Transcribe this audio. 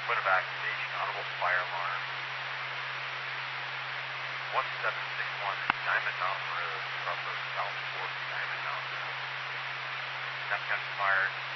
point of activation, audible fire alarm. 1761 Diamond Mountain Road, Crawford, South Fork, Diamond Mountain Road. Shotgun fired.